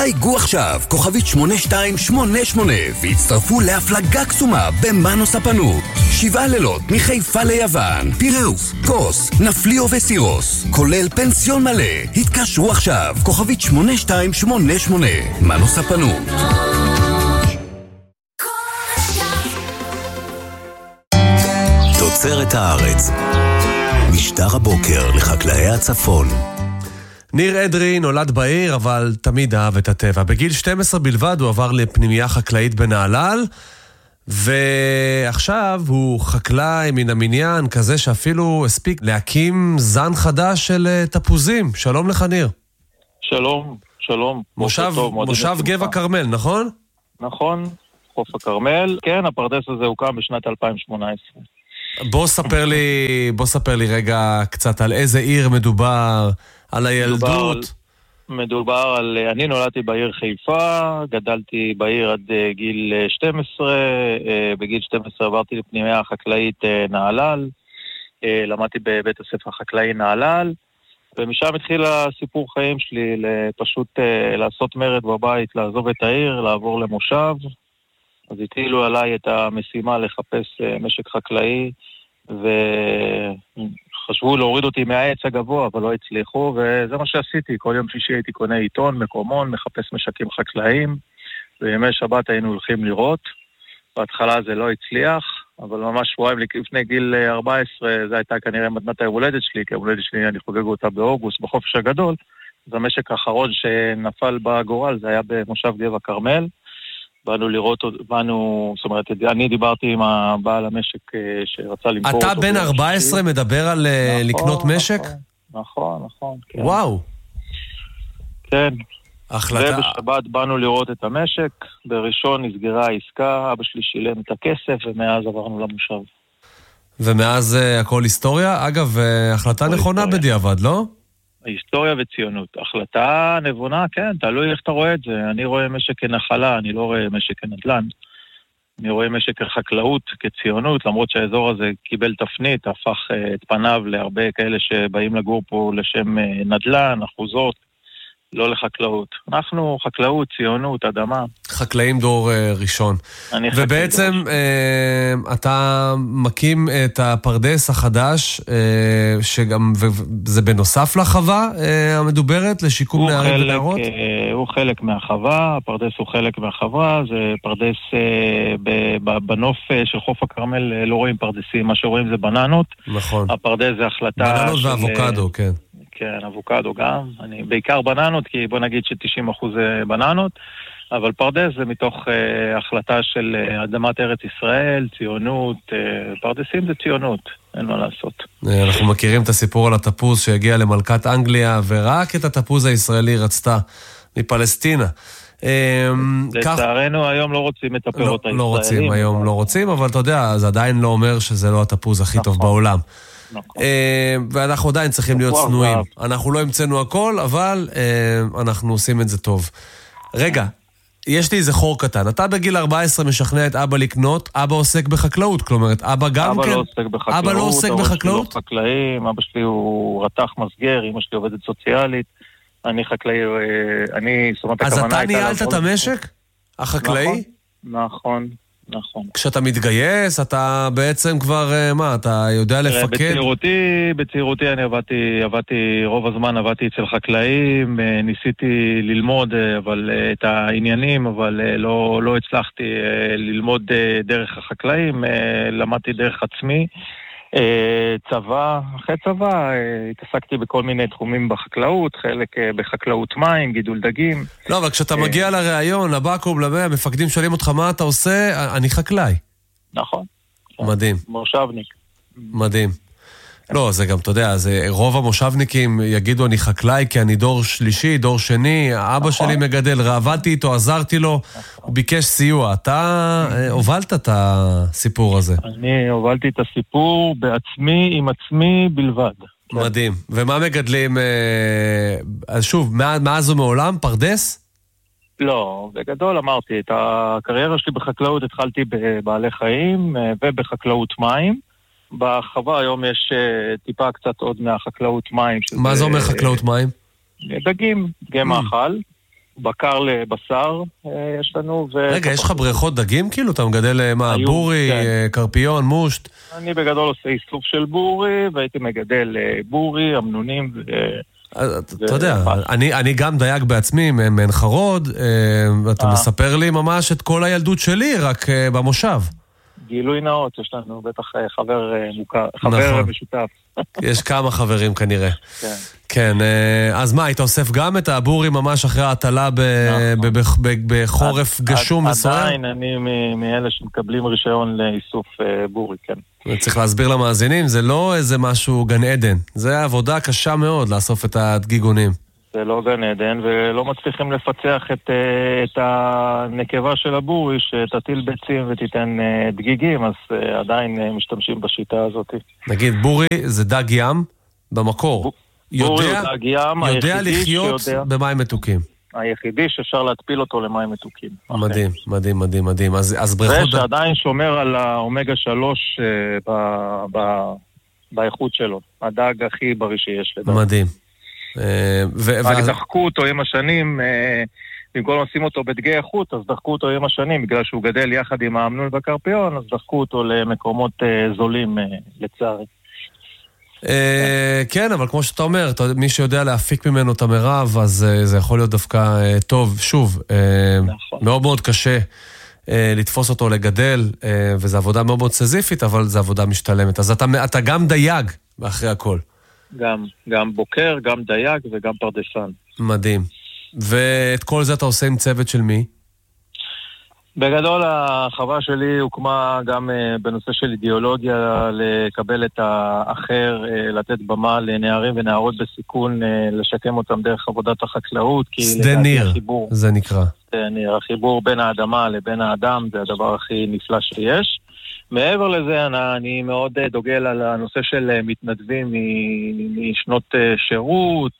חייגו עכשיו, כוכבית 8288, והצטרפו להפלגה קסומה במנו ספנות. 7 לילות מחיפה ליוון, פיראוס, קוס, נפליאו וסירוס, כולל פנסיון מלא. התקשרו עכשיו, כוכבית 8288, מנו ספנות. תוצרת הארץ, משטר הבוקר לחקלאי הצפון. ניר אדרי נולד בעיר, אבל תמיד אהב את הטבע. בגיל 12 בלבד הוא עבר לפנימייה חקלאית בנהלל, ועכשיו הוא חקלאי מן המניין, כזה שאפילו הספיק להקים זן חדש של תפוזים. שלום לך, ניר. שלום, שלום. מושב גבע כרמל, נכון? נכון, חוף הכרמל. כן, הפרדס הזה הוקם בשנת 2018. בוא ספר לי רגע קצת על איזה עיר מדובר, על הילדות. אני נולדתי בעיר חיפה, גדלתי בעיר עד גיל 12, בגיל 12 עברתי לפנימיה החקלאית נהלל, למדתי בבית הספר החקלאי נהלל, ומשם התחיל הסיפור חיים שלי, פשוט לעשות מרד בבית, לעזוב את העיר, לעבור למושב. אז הטילו עליי את המשימה לחפש משק חקלאי, וחשבו להוריד אותי מהעץ הגבוה, אבל לא הצליחו, וזה מה שעשיתי. כל יום שישי הייתי קונה עיתון, מקומון, מחפש משקים חקלאיים, וימי שבת היינו הולכים לראות. בהתחלה זה לא הצליח, אבל ממש שבועיים לפני גיל 14, זה הייתה כנראה מתנת ההולדת שלי, כי ההולדת שלי אני חוגג אותה באוגוסט, בחופש הגדול. זה המשק האחרון שנפל בגורל, זה היה במושב גבע כרמל. באנו לראות, זאת אומרת, אני דיברתי עם הבעל המשק שרצה למכור אותו. אתה בן 14 מדבר על לקנות משק? נכון. כן. וואו. כן. החלטה. ובשבת באנו לראות את המשק, בראשון נסגרה העסקה, אבא שלי שילם את הכסף, ומאז עברנו למושב. ומאז הכל היסטוריה? אגב, החלטה נכונה בדיעבד, לא? היסטוריה וציונות. החלטה נבונה, כן, תלוי איך אתה רואה את זה. אני רואה משק כנחלה, אני לא רואה משק כנדל"ן. אני רואה משק כחקלאות, כציונות, למרות שהאזור הזה קיבל תפנית, הפך את פניו להרבה כאלה שבאים לגור פה לשם נדל"ן, אחוזות, לא לחקלאות. אנחנו חקלאות, ציונות, אדמה. חקלאים דור ראשון. ובעצם אתה מקים את הפרדס החדש, שגם זה בנוסף לחווה המדוברת לשיקום נערים ונערות? הוא חלק מהחווה, הפרדס הוא חלק מהחווה, זה פרדס בנוף של חוף הכרמל, לא רואים פרדסים, מה שרואים זה בננות. נכון. הפרדס זה החלטה בננות ואבוקדו, כן. כן, אבוקדו גם. בעיקר בננות, כי בוא נגיד ש90% זה בננות, אבל פרדס זה מתוך החלטה של אדמת ארץ ישראל, ציונות, פרדסים זה ציונות, אין מה לעשות. אנחנו מכירים את הסיפור על התפוז שהגיע למלכת אנגליה, ורק את התפוז הישראלי רצתה מפלסטינה. לצערנו היום לא רוצים את הפירות הישראלים. לא רוצים, היום לא רוצים, אבל אתה יודע, זה עדיין לא אומר שזה לא התפוז הכי טוב בעולם. ואנחנו עדיין צריכים להיות צנועים. אנחנו לא המצאנו הכל, אבל אנחנו עושים את זה טוב. רגע, יש לי איזה חור קטן. אתה בגיל 14 משכנע את אבא לקנות, אבא עוסק בחקלאות, כלומר, אבא גם כן? אבא לא עוסק בחקלאות? אבא שלי הוא רתח מסגר, אמא שלי עובדת סוציאלית, אני חקלאי, אז אתה ניהלת את המשק? החקלאי? נכון. כשאתה מתגייס, אתה בעצם כבר, אתה יודע לפקד? בצעירותי אני עבדתי, רוב הזמן עבדתי אצל חקלאים, ניסיתי ללמוד את העניינים, אבל לא הצלחתי ללמוד דרך החקלאים, למדתי דרך עצמי. אחרי צבא, התעסקתי בכל מיני תחומים בחקלאות, חלק בחקלאות מים, גידול דגים. לא, אבל כשאתה מגיע לראיון, לבקום, המפקדים שואלים אותך מה אתה עושה, אני חקלאי. נכון. מדהים. מושבניק. מדהים. לא, זה גם, אתה יודע, רוב המושבניקים יגידו אני חקלאי כי אני דור שלישי, דור שני, אבא שלי מגדל, עבדתי איתו, עזרתי לו, הוא ביקש סיוע. אתה הובלת את הסיפור הזה. אני הובלתי את הסיפור בעצמי, עם עצמי בלבד. מדהים. ומה מגדלים, שוב, מאז ומעולם, פרדס? לא, בגדול אמרתי, את הקריירה שלי בחקלאות התחלתי בבעלי חיים ובחקלאות מים. בחווה היום יש טיפה קצת עוד מהחקלאות מים. מה זה אומר חקלאות מים? דגים, דגי מאכל, בקר לבשר יש לנו. רגע, יש לך בריכות דגים כאילו? אתה מגדל מה? בורי, קרפיון, מושט? אני בגדול עושה איסוף של בורי, והייתי מגדל בורי, אמנונים אתה יודע, אני גם דייג בעצמי, מעין חרוד, ואתה מספר לי ממש את כל הילדות שלי, רק במושב. גילוי נאות, יש לנו בטח חבר מוכר, חבר משותף. יש כמה חברים כנראה. כן, אז מה, היית אוסף גם את הבורי ממש אחרי ההטלה בחורף גשום וסוער? עדיין אני מאלה שמקבלים רישיון לאיסוף בורי, כן. צריך להסביר למאזינים, זה לא איזה משהו גן עדן, זה עבודה קשה מאוד לאסוף את הדגיגונים. זה לא גן עדן, ולא מצליחים לפצח את הנקבה של הבורי, שתטיל ביצים ותיתן דגיגים, אז עדיין משתמשים בשיטה הזאת. נגיד, בורי זה דג ים במקור. בורי הוא דג ים, יודע לחיות במים מתוקים. היחידי שאפשר להטפיל אותו למים מתוקים. מדהים, מדהים, מדהים, מדהים. אז בריכות... ושעדיין שומר על האומגה 3 באיכות שלו. הדג הכי בריא שיש לדעת. מדהים. דחקו אותו עם השנים, במקום לשים אותו בדגי איכות, אז דחקו אותו עם השנים, בגלל שהוא גדל יחד עם האמנון והקרפיון, אז דחקו אותו למקומות זולים, לצערי. כן, אבל כמו שאתה אומר, מי שיודע להפיק ממנו את המרב, אז זה יכול להיות דווקא טוב. שוב, מאוד מאוד קשה לתפוס אותו, לגדל, וזו עבודה מאוד מאוד סזיפית, אבל זו עבודה משתלמת. אז אתה גם דייג אחרי הכל. גם בוקר, גם דייג וגם פרדסן. מדהים. ואת כל זה אתה עושה עם צוות של מי? בגדול החווה שלי הוקמה גם בנושא של אידיאולוגיה, לקבל את האחר, לתת במה לנערים ונערות בסיכון, לשקם אותם דרך עבודת החקלאות. שדה ניר, זה נקרא. שדה ניר, החיבור בין האדמה לבין האדם, זה הדבר הכי נפלא שיש. מעבר לזה, אני מאוד דוגל על הנושא של מתנדבים משנות שירות,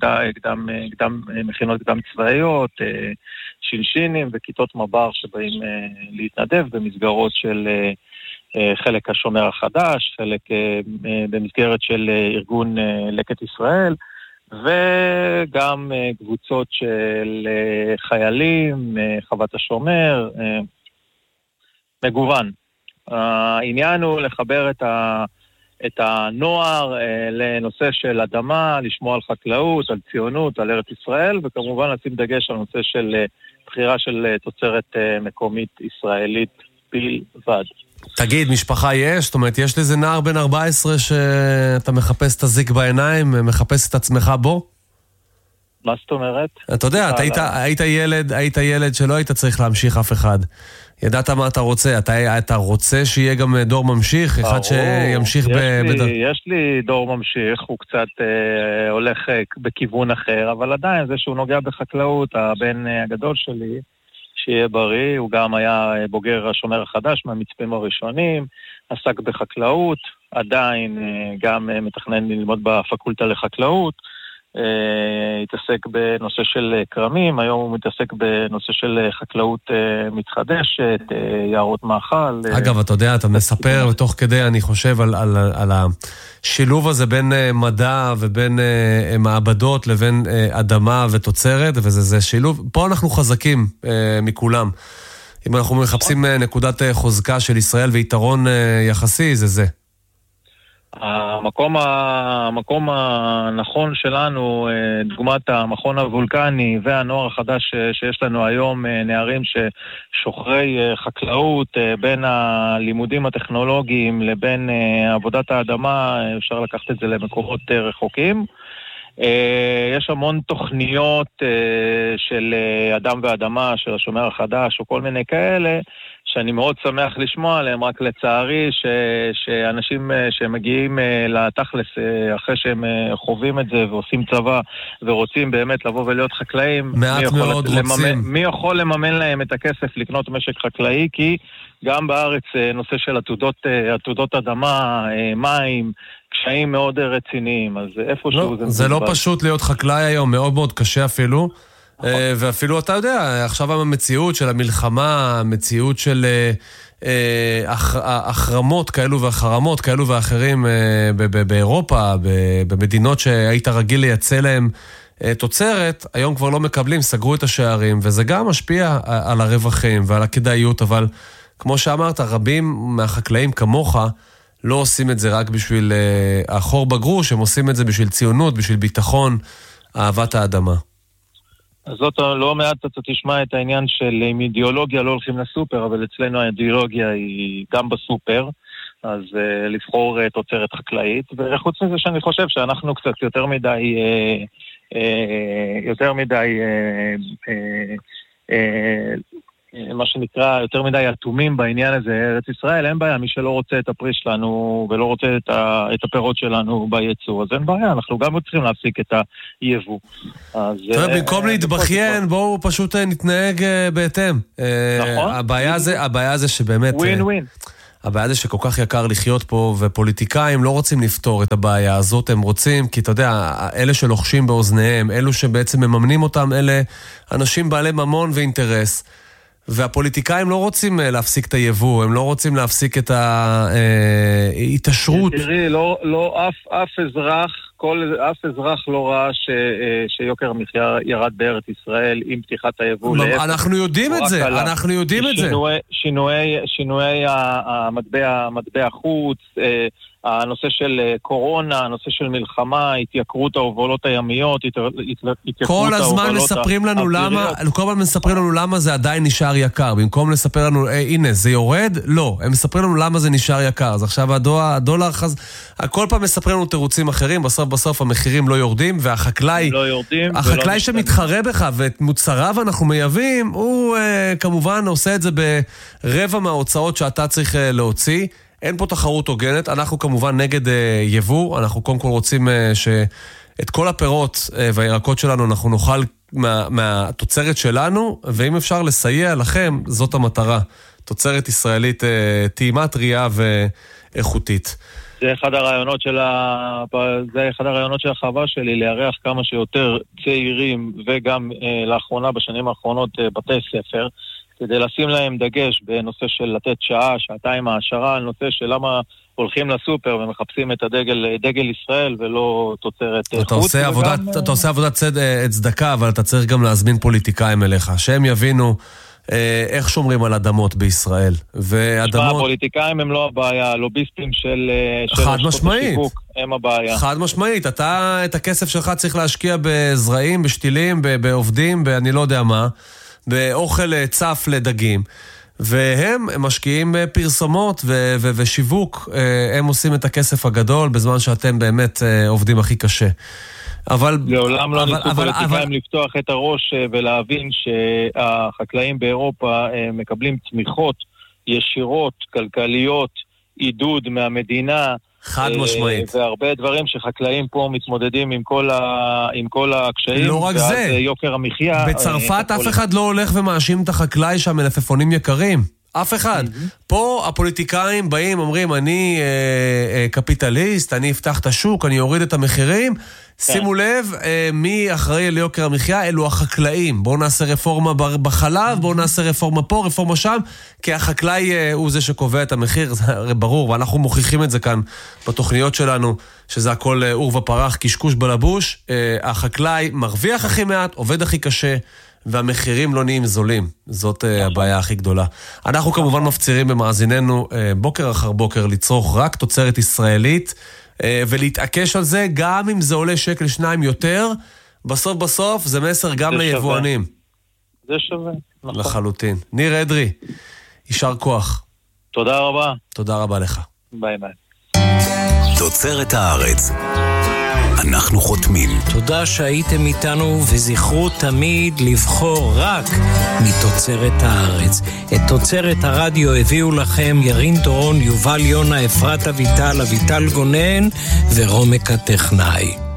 מכינות קדם צבאיות, שינשינים וכיתות מב"ר שבאים להתנדב במסגרות של חלק השומר החדש, חלק במסגרת של ארגון לקט ישראל, וגם קבוצות של חיילים, חוות השומר, מגוון. העניין הוא לחבר את הנוער לנושא של אדמה, לשמוע על חקלאות, על ציונות, על ארץ ישראל, וכמובן לשים דגש על נושא של בחירה של תוצרת מקומית ישראלית בלבד. תגיד, משפחה יש? זאת אומרת, יש לזה נער בן 14 שאתה מחפש את הזיק בעיניים, מחפש את עצמך בו? מה זאת אומרת? אתה יודע, היית ילד שלא היית צריך להמשיך אף אחד. ידעת מה אתה רוצה? אתה רוצה שיהיה גם דור ממשיך? אחד שימשיך יש לי דור ממשיך, הוא קצת הולך בכיוון אחר, אבל עדיין זה שהוא נוגע בחקלאות, הבן הגדול שלי, שיהיה בריא, הוא גם היה בוגר השומר החדש מהמצפים הראשונים, עסק בחקלאות, עדיין גם מתכנן ללמוד בפקולטה לחקלאות, התעסק בנושא של קרמים, היום הוא מתעסק בנושא של חקלאות מתחדשת, יערות מאכל. אגב, אתה יודע, אתה מספר, ותוך כדי אני חושב על השילוב הזה בין מדע ובין מעבדות לבין אדמה ותוצרת, וזה שילוב, פה אנחנו חזקים מכולם. אם אנחנו מחפשים נקודת חוזקה של ישראל ויתרון יחסי, זה. המקום הנכון שלנו, דוגמת המכון הוולקני והנוער החדש שיש לנו היום, נערים ששוחרי חקלאות, בין הלימודים הטכנולוגיים לבין עבודת האדמה, אפשר לקחת את זה למקומות רחוקים. יש המון תוכניות של אדם ואדמה, של השומר החדש או כל מיני כאלה, שאני מאוד שמח לשמוע עליהם, רק לצערי שאנשים שמגיעים לתכלס אחרי שהם חווים את זה ועושים צבא ורוצים באמת לבוא ולהיות חקלאים, מי יכול לממן להם את הכסף לקנות משק חקלאי? כי גם בארץ נושא של עתודות אדמה, מים, קשיים מאוד רציניים, אז איפשהו זה לא פשוט להיות חקלאי היום, מאוד מאוד קשה אפילו. ואפילו אתה יודע, עכשיו המציאות של המלחמה, המציאות של החרמות כאלו והחרמות כאלו ואחרים באירופה, במדינות שהיית רגיל לייצא להם תוצרת, היום כבר לא מקבלים, סגרו את השערים, וזה גם משפיע על הרווחים ועל הכדאיות, אבל כמו שאמרת, רבים מהחקלאים כמוך לא עושים את זה רק בשביל החור בגרוש, הם עושים את זה בשביל ציונות, בשביל ביטחון, אהבת האדמה. אז זאת לא מעט אתה תשמע את העניין של עם אידיאולוגיה לא הולכים לסופר, אבל אצלנו האידיאולוגיה היא גם בסופר, אז לבחור תוצרת חקלאית, וחוץ מזה שאני חושב שאנחנו קצת יותר מדי מה שנקרא, יותר מדי אטומים בעניין הזה. ארץ ישראל, אין בעיה, מי שלא רוצה את הפרי שלנו ולא רוצה את הפירות שלנו בייצור, אז אין בעיה, אנחנו גם צריכים להפסיק את היבוא. במקום להתבכיין, בואו פשוט נתנהג בהתאם. נכון. הבעיה זה שבאמת... ווין ווין. הבעיה זה שכל כך יקר לחיות פה, ופוליטיקאים לא רוצים לפתור את הבעיה הזאת, הם רוצים, כי אתה יודע, אלה שלוחשים באוזניהם, אלו שבעצם מממנים אותם, אלה אנשים בעלי ממון ואינטרס, והפוליטיקאים לא רוצים להפסיק את היבוא, הם לא רוצים להפסיק את ההתעשרות. תראי, אף אזרח לא ראה שיוקר המחיה ירד בארץ ישראל עם פתיחת היבוא. אנחנו יודעים את זה, אנחנו יודעים את זה. שינויי המטבע חוץ, הנושא של קורונה, הנושא של מלחמה, התייקרות ההובלות הימיות, כל הזמן מספרים לנו למה זה עדיין נשאר יקר. במקום לספר לנו, הנה, זה יורד? לא. הם מספרים לנו למה זה נשאר יקר. אז עכשיו הדולר, כל פעם מספרים לנו תירוצים אחרים, בסוף המחירים לא יורדים, והחקלאי שמתחרה בך ואת מוצריו אנחנו מייבאים, הוא כמובן עושה את זה ברבע מההוצאות שאתה צריך להוציא. אין פה תחרות הוגנת, אנחנו כמובן נגד יבוא, אנחנו קודם כל רוצים שאת כל הפירות והירקות שלנו אנחנו נאכל מהתוצרת שלנו, ואם אפשר לסייע לכם, זאת המטרה. תוצרת ישראלית טעימה, טרייה ואיכותית. זה אחד הרעיונות של החווה שלי, לארח כמה שיותר צעירים, וגם לאחרונה, בשנים האחרונות, בתי ספר, כדי לשים להם דגש בנושא של לתת שעה, שעתיים העשרה, על נושא של למה הולכים לסופר ומחפשים את דגל ישראל ולא תוצרת חוץ. אתה עושה עבודת צדקה, אבל אתה צריך גם להזמין פוליטיקאים אליך, שהם יבינו איך שומרים על אדמות בישראל. הפוליטיקאים הם לא הבעיה, הלוביסטים של חד משמעית. הם הבעיה. חד משמעית, אתה את הכסף שלך צריך להשקיע בזרעים, בשתילים, בעובדים, אני לא יודע מה. באוכל צף לדגים, והם משקיעים בפרסומות ושיווק, הם עושים את הכסף הגדול, בזמן שאתם באמת עובדים הכי קשה. אבל... לעולם לא ניסו פוליטיקאים לפתוח את הראש ולהבין שהחקלאים באירופה מקבלים תמיכות ישירות, כלכליות, עידוד מהמדינה, חד משמעית. והרבה דברים שחקלאים פה מתמודדים עם כל הקשיים. לא רק זה. יוקר המחיה. בצרפת אף אחד לא הולך ומאשים את החקלאי שהמלפפונים יקרים. אף אחד. פה הפוליטיקאים באים, אומרים, אני קפיטליסט, אני אפתח את השוק, אני אוריד את המחירים. שימו לב, מי אחראי ליוקר המחיה? אלו החקלאים. בואו נעשה רפורמה בחלב, בואו נעשה רפורמה פה, רפורמה שם, כי החקלאי הוא זה שקובע את המחיר, זה הרי ברור, ואנחנו מוכיחים את זה כאן בתוכניות שלנו, שזה הכל אור ופרח, קשקוש בלבוש. החקלאי מרוויח הכי מעט, עובד הכי קשה, והמחירים לא נהיים זולים. זאת הבעיה הכי גדולה. אנחנו כמובן מפצירים במאזיננו בוקר אחר בוקר לצרוך רק תוצרת ישראלית, ולהתעקש על זה, גם אם זה עולה שקל שניים יותר, בסוף זה מסר גם ליבואנים. זה שווה. נכון. לחלוטין. ניר אדרי, יישר כוח. תודה רבה. תודה רבה לך. ביי ביי. תוצרת הארץ. אנחנו חותמים. תודה שהייתם איתנו, וזכרו תמיד לבחור רק מתוצרת הארץ. את תוצרת הרדיו הביאו לכם ירין דורון, יובל יונה, אפרת אביטל, אביטל גונן ורומק הטכנאי.